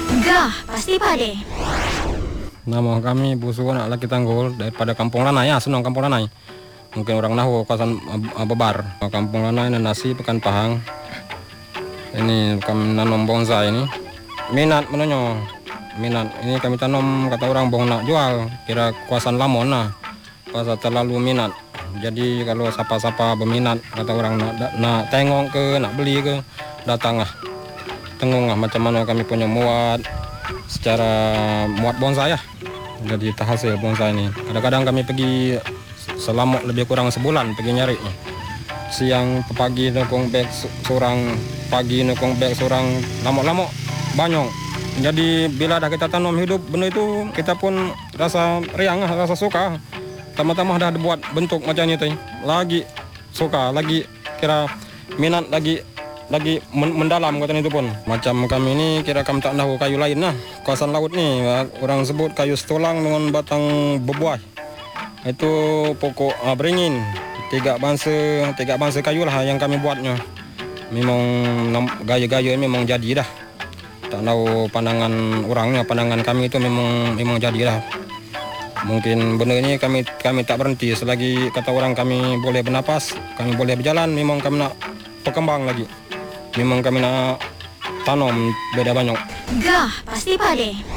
Gah, pasti pade. Nama kami Busu anak laki Tanggul daripada Kampung Lanai ya, Senong Kampung Lanai. Mungkin orang Nahu kawasan Bebar. Kampung Lanai Nasi Pekan Pahang. Ini kami nanam bonsai ini. Minat menonyo. Minat ini kami tanam kata orang bong nak jual. Kira kawasan Lamon lah. Pasal terlalu minat. Jadi kalau siapa-siapa berminat kata orang nak tengok ke, nak beli ke, datang lah. Tengok lah macam mana kami punya muat secara muat bonsai ya. Jadi terhasil bonsai ini. Kadang-kadang kami pergi selama lebih kurang sebulan pergi nyari. Siang pagi nukung beg seorang, pagi nukung beg seorang, lama-lama banyak. Jadi bila dah kita tanam hidup benda itu, kita pun rasa riang, rasa suka. Tambah-tambah dah buat bentuk macam ni tu. Lagi suka, lagi kira minat lagi mendalam kata itu pun. Macam kami ni kira kami tak tahu kayu lain lah. Kawasan laut ni orang sebut kayu setulang dengan batang berbuah. Itu pokok beringin. Tiga bangsa kayu lah yang kami buatnya. Memang gaya-gaya memang jadi dah. Tak tahu pandangan orangnya, pandangan kami itu memang jadi dah. Mungkin benda ini kami tak berhenti selagi kata orang kami boleh bernapas, kami boleh berjalan, memang kami nak berkembang lagi. Memang kami nak tanam beda banyak. Gah, pasti pade.